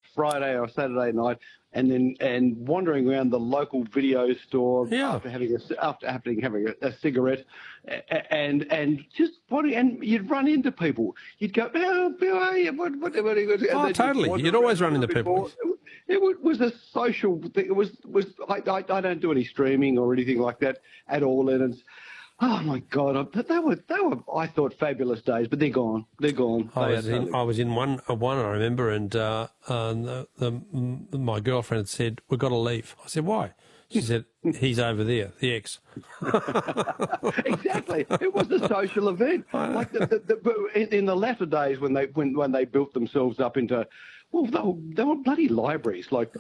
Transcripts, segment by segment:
Friday or Saturday night, and wandering around the local video store after having a cigarette, and just wandering, and you'd run into people. You'd go, "Oh, Bill, how are you? What are you?" Oh, totally. You'd always run into people. It was a social thing. It was. I don't do any streaming or anything like that at all, and it's. Oh my God! They were. I thought fabulous days, but they're gone. They're gone. I was in one. I remember, and my girlfriend said, "We've got to leave." I said, "Why?" She said, "He's over there, the ex." Exactly. It was a social event. Like in the latter days when they built themselves up into. Well, they were bloody libraries. Like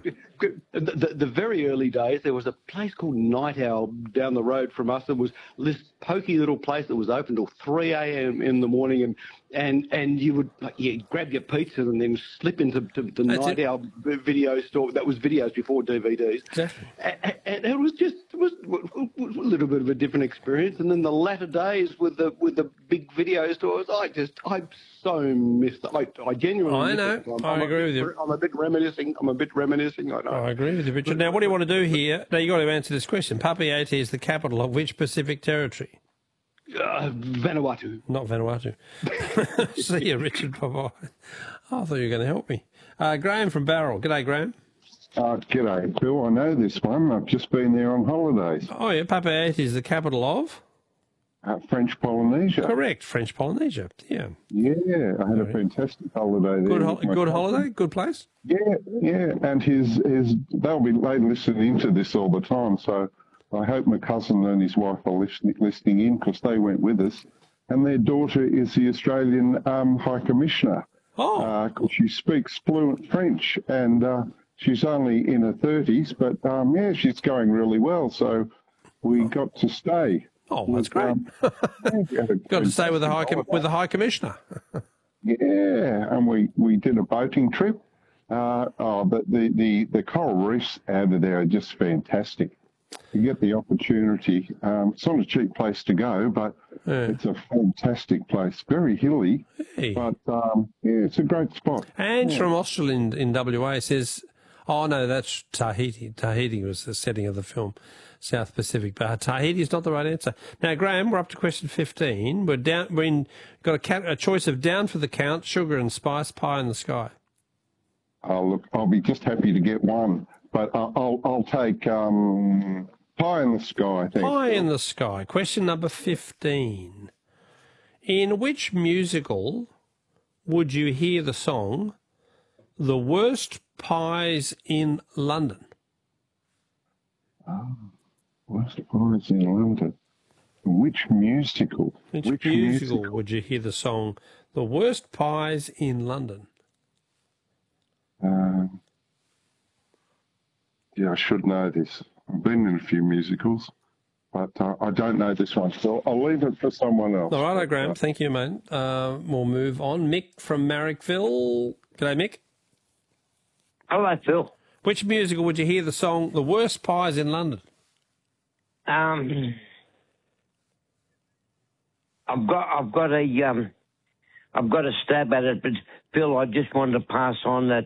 the very early days, there was a place called Night Owl down the road from us. It was this pokey little place that was open till 3 a.m. in the morning, and you would grab your pizza and then slip into the Night Owl video store. That was videos before DVDs. Exactly. And it was a little bit of a different experience. And then the latter days with the big video stores, I so missed it. I genuinely. I know. I agree with you. I'm a bit reminiscing. I know. I agree with you, Richard. Now, what do you want to do here? Now, you've got to answer this question. Papeete is the capital of which Pacific territory? Vanuatu. Not Vanuatu. See you, Richard. Bye-bye. I thought you were going to help me. Graham from Barrel. G'day, Graham. G'day, Bill. I know this one. I've just been there on holidays. Oh, yeah. Papeete is the capital of? French Polynesia. Correct, French Polynesia. Yeah. Yeah, I had a fantastic holiday there. Good holiday, good place. Yeah, and they listen into this all the time. So I hope my cousin and his wife are listening in because they went with us, and their daughter is the Australian High Commissioner. Oh. Because she speaks fluent French, and she's only in her 30s, but she's going really well. So we got to stay. Oh, that's great. Got to stay with the High Commissioner. Yeah, and we did a boating trip. But the coral reefs out of there are just fantastic. You get the opportunity. It's not a cheap place to go, but it's a fantastic place. Very hilly, but it's a great spot. Ange from Austral in WA says, "Oh no, that's Tahiti. Tahiti was the setting of the film." South Pacific, but Tahiti is not the right answer. Now, Graham, we're up to question 15. We've got a choice of Down for the Count, Sugar and Spice, Pie in the Sky. Oh, look, I'll be just happy to get one, but I'll take Pie in the Sky. Thanks. Pie in the Sky. Question number 15. In which musical would you hear the song "The Worst Pies in London"? Oh. Worst Pies in London. Which musical? Which musical would you hear the song "The Worst Pies in London"? I should know this. I've been in a few musicals, but I don't know this one, so I'll leave it for someone else. All right, Graham. Thank you, mate. We'll move on. Mick from Marrickville. G'day, Mick. Hello, Phil. Which musical would you hear the song "The Worst Pies in London"? I've got a stab at it, but Phil, I just wanted to pass on that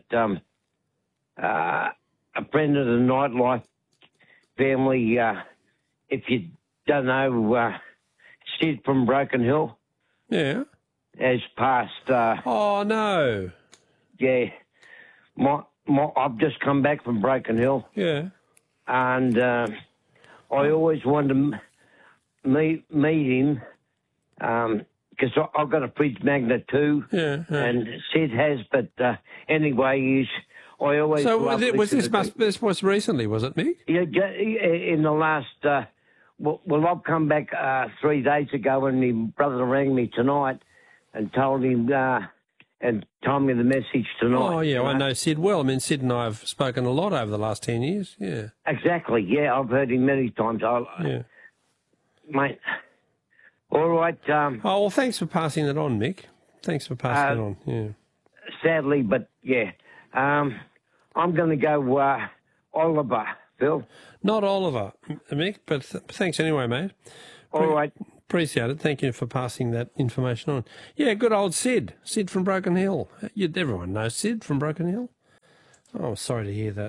a friend of the Nightlife family, if you don't know, Sid from Broken Hill, has passed. Oh no! Yeah, I've just come back from Broken Hill. Yeah, and I always wanted to meet him because I've got a fridge magnet too, and Sid has. But anyway, I always. So this was recently, was it, Mick? Yeah, in the last. Well, I've come back 3 days ago, and my brother rang me tonight and told him and told me the message tonight. Oh, yeah, I know Sid well. I mean, Sid and I have spoken a lot over the last 10 years, yeah. Exactly, yeah, I've heard him many times. Mate, all right. Well, thanks for passing it on, Mick. Thanks for passing it on, yeah. Sadly, but, yeah. I'm going to go Oliver, Phil. Not Oliver, Mick, but thanks anyway, mate. All right. Appreciate it. Thank you for passing that information on. Yeah, good old Sid. Sid from Broken Hill. Everyone knows Sid from Broken Hill. Oh, sorry to hear that.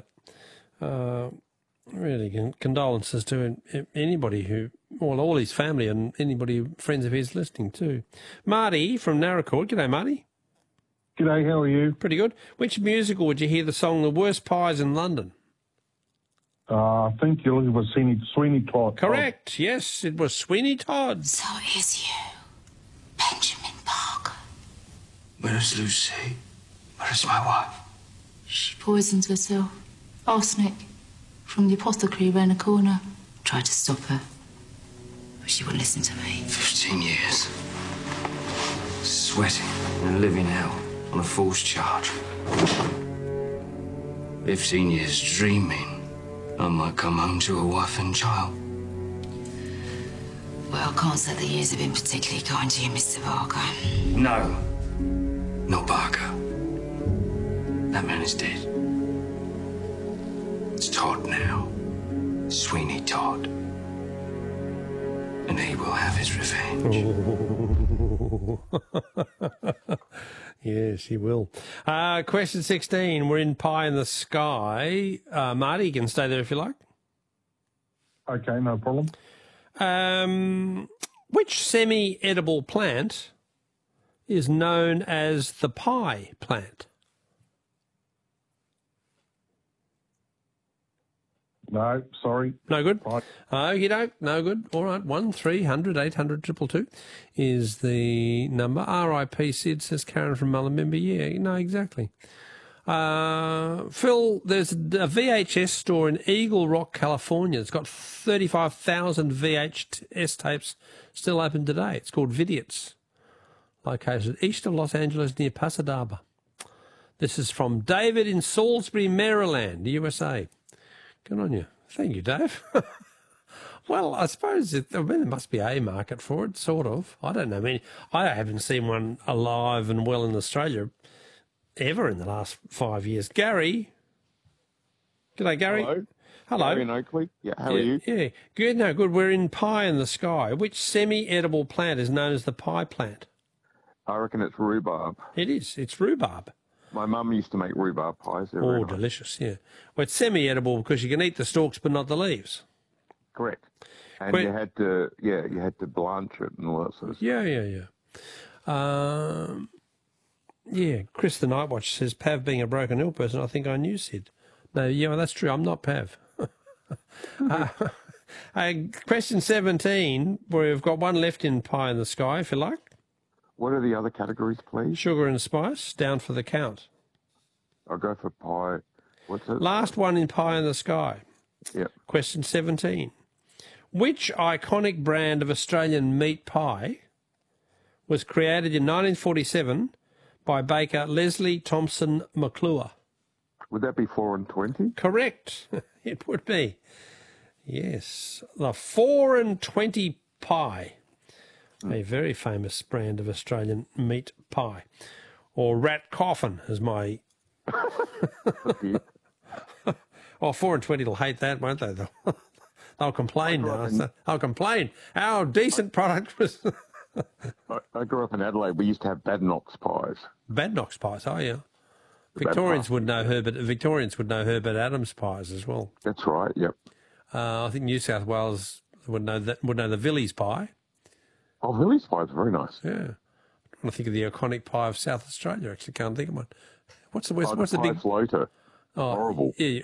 Really, condolences to anybody who, well, all his family and anybody, friends of his listening too. Marty from Naracoorte. G'day, Marty. G'day, how are you? Pretty good. Which musical would you hear the song The Worst Pies in London? I think you're looking for Sweeney Todd. Correct. Yes, it was Sweeney Todd. So it is you, Benjamin Parker. Where is Lucy? Where is my wife? She poisoned herself. Arsenic. From the apothecary round the corner. Tried to stop her, but she wouldn't listen to me. 15 years. Sweating and living hell on a false charge. 15 years dreaming I might come home to a wife and child. Well, I can't say the years have been particularly kind to you, Mr. Parker. No. No Parker. That man is dead. It's Todd now. Sweeney Todd. And he will have his revenge. Yes, he will. Question 16. We're in Pie in the Sky. Marty, you can stay there if you like. Okay, no problem. Which semi-edible plant is known as the pie plant? No, sorry. No good? Right. You don't? No good. All right. 1300 800 222 is the number. R.I.P. Sid, says Karen from Mullumbimby. Yeah, no, exactly. Phil, there's a VHS store in Eagle Rock, California. It's got 35,000 VHS tapes still open today. It's called Vidiots, located east of Los Angeles near Pasadena. This is from David in Salisbury, Maryland, USA. Good on you. Thank you, Dave. Well, I suppose there must be a market for it, sort of. I don't know. I mean, I haven't seen one alive and well in Australia ever in the last 5 years. Gary. G'day, Gary. Hello. Hello. Gary in Oakley. Yeah, how are you? Yeah, good. No, good. We're in Pie in the Sky. Which semi-edible plant is known as the pie plant? I reckon it's rhubarb. It is. It's rhubarb. My mum used to make rhubarb pies. They're very nice. Delicious, yeah. Well, it's semi-edible because you can eat the stalks but not the leaves. Correct. And you had to blanch it and all that sort of stuff. Yeah. Chris the Night Watch says, Pav being a broken hill person, I think I knew Sid. No, yeah, well, that's true. I'm not Pav. Question 17, we've got one left in Pie in the Sky, if you like. What are the other categories, please? Sugar and spice, down for the count. I'll go for pie. What's it? Last one in Pie in the Sky. Yep. Question 17. Which iconic brand of Australian meat pie was created in 1947 by baker Leslie Thompson McClure? Would that be 4 and 20? Correct. It would be. Yes. The 4 and 20 pie. A very famous brand of Australian meat pie. Or rat coffin, as my... Oh, 4 and 20 will hate that, won't they? They'll complain now. They'll complain. Our decent product was... I grew up in Adelaide. We used to have Badnock's pies. Badnock's pies, oh, yeah. Victorians would know Herbert Adams pies as well. That's right, yep. I think New South Wales would know the Villiers pie. Oh, Villiers pie is very nice. Yeah. I want to think of the iconic pie of South Australia. Actually, can't think of one. What's the big floater? Oh, horrible. Yeah.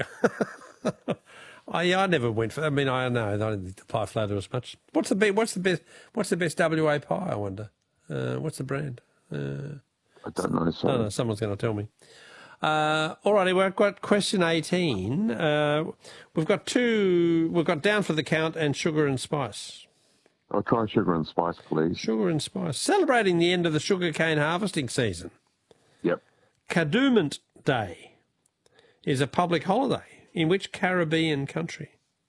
I never went for. I mean, I know I didn't think the pie floater was much. What's the best WA pie? I wonder. What's the brand? I don't know. So. No, someone's going to tell me. All righty, we've got question 18. We've got two. We've got down for the count and sugar and spice. I'll try sugar and spice, please. Sugar and spice. Celebrating the end of the sugarcane harvesting season. Yep. Kadooment Day is a public holiday in which Caribbean country?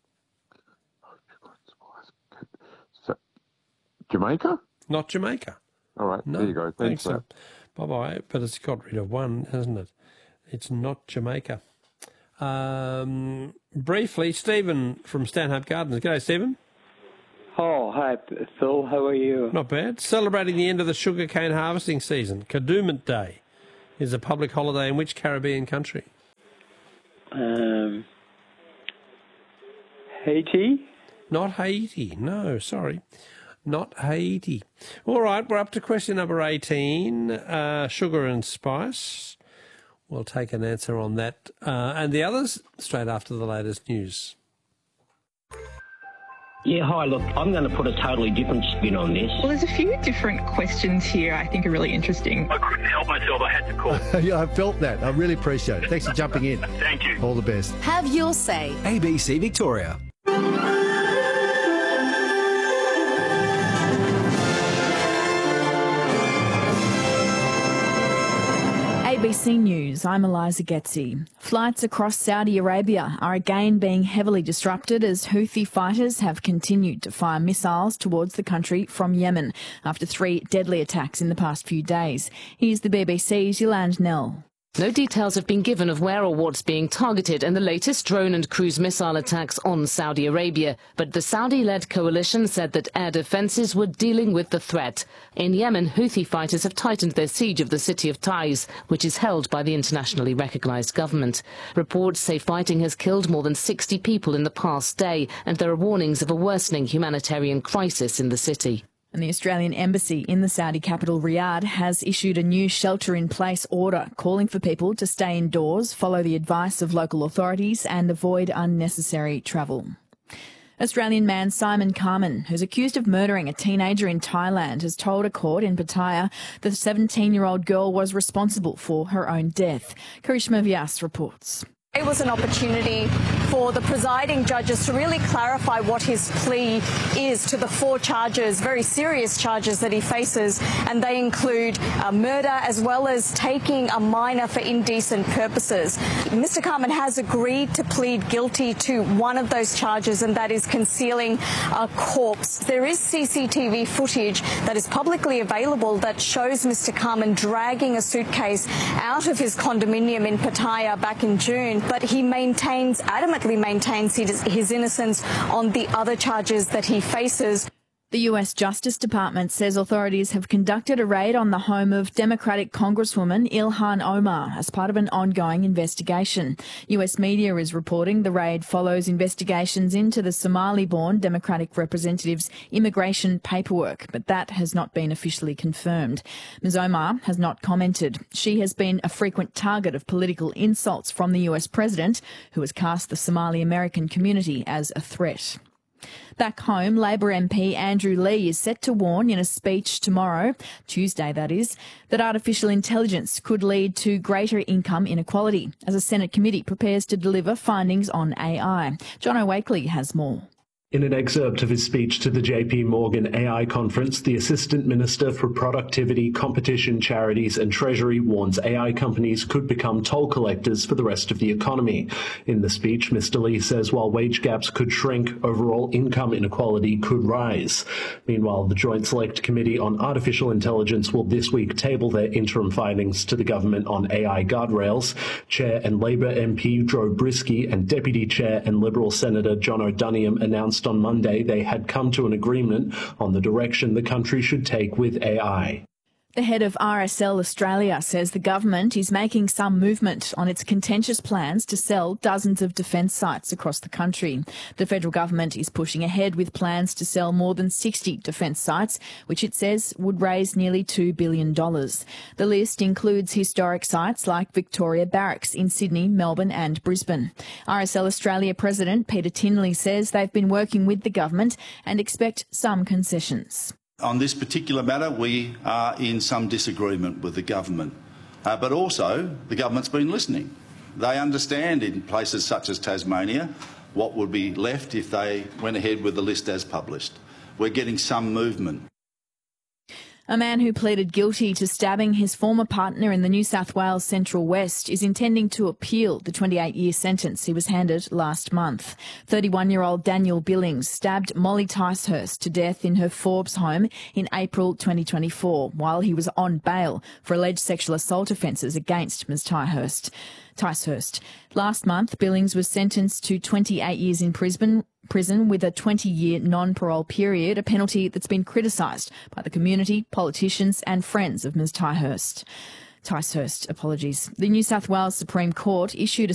So, Jamaica? Not Jamaica. All right, no, there you go. Thanks. Bye-bye. But it's got rid of one, hasn't it? It's not Jamaica. Briefly, Stephen from Stanhope Gardens. G'day, Stephen. Oh, hi, Phil. How are you? Not bad. Celebrating the end of the sugarcane harvesting season, Kadooment Day is a public holiday in which Caribbean country? Haiti? Not Haiti. No, sorry. Not Haiti. All right, we're up to question number 18, sugar and spice. We'll take an answer on that and the others straight after the latest news. Yeah, hi, look, I'm going to put a totally different spin on this. Well, there's a few different questions here I think are really interesting. I couldn't help myself, I had to call. Yeah, I felt that. I really appreciate it. Thanks for jumping in. Thank you. All the best. Have your say. ABC Victoria. ABC News, I'm Eliza Getzi. Flights across Saudi Arabia are again being heavily disrupted as Houthi fighters have continued to fire missiles towards the country from Yemen after 3 deadly attacks in the past few days. Here's the BBC's Yolande Nell. No details have been given of where or what's being targeted in the latest drone and cruise missile attacks on Saudi Arabia, but the Saudi-led coalition said that air defences were dealing with the threat. In Yemen, Houthi fighters have tightened their siege of the city of Taiz, which is held by the internationally recognised government. Reports say fighting has killed more than 60 people in the past day, and there are warnings of a worsening humanitarian crisis in the city. And the Australian Embassy in the Saudi capital Riyadh has issued a new shelter-in-place order calling for people to stay indoors, follow the advice of local authorities and avoid unnecessary travel. Australian man Simon Carman, who's accused of murdering a teenager in Thailand, has told a court in Pattaya the 17-year-old girl was responsible for her own death. Karishma Vyas reports. It was an opportunity for the presiding judges to really clarify what his plea is to the 4 charges, very serious charges that he faces, and they include murder as well as taking a minor for indecent purposes. Mr. Carman has agreed to plead guilty to one of those charges, and that is concealing a corpse. There is CCTV footage that is publicly available that shows Mr. Carman dragging a suitcase out of his condominium in Pattaya back in June. But he adamantly maintains his innocence on the other charges that he faces. The US Justice Department says authorities have conducted a raid on the home of Democratic Congresswoman Ilhan Omar as part of an ongoing investigation. US media is reporting the raid follows investigations into the Somali-born Democratic representative's immigration paperwork, but that has not been officially confirmed. Ms. Omar has not commented. She has been a frequent target of political insults from the US president, who has cast the Somali American community as a threat. Back home, Labor MP Andrew Leigh is set to warn in a speech tomorrow, Tuesday that is, that artificial intelligence could lead to greater income inequality as a Senate committee prepares to deliver findings on AI. John Wakely has more. In an excerpt of his speech to the JP Morgan AI conference, the Assistant Minister for Productivity, Competition, Charities and Treasury warns AI companies could become toll collectors for the rest of the economy. In the speech, Mr. Leigh says while wage gaps could shrink, overall income inequality could rise. Meanwhile, the Joint Select Committee on Artificial Intelligence will this week table their interim findings to the government on AI guardrails. Chair and Labor MP Joe Brisky and Deputy Chair and Liberal Senator John O'Duniam announced on Monday they had come to an agreement on the direction the country should take with AI. The head of RSL Australia says the government is making some movement on its contentious plans to sell dozens of defence sites across the country. The federal government is pushing ahead with plans to sell more than 60 defence sites, which it says would raise nearly $2 billion. The list includes historic sites like Victoria Barracks in Sydney, Melbourne and Brisbane. RSL Australia President Peter Tinley says they've been working with the government and expect some concessions. On this particular matter, we are in some disagreement with the government, but also the government's been listening. They understand in places such as Tasmania what would be left if they went ahead with the list as published. We're getting some movement. A man who pleaded guilty to stabbing his former partner in the New South Wales Central West is intending to appeal the 28-year sentence he was handed last month. 31-year-old Daniel Billings stabbed Molly Ticehurst to death in her Forbes home in April 2024 while he was on bail for alleged sexual assault offences against Ms Ticehurst. Last month, Billings was sentenced to 28 years in prison with a 20-year non-parole period, a penalty that's been criticised by the community, politicians and friends of Ms Ticehurst. The New South Wales Supreme Court issued a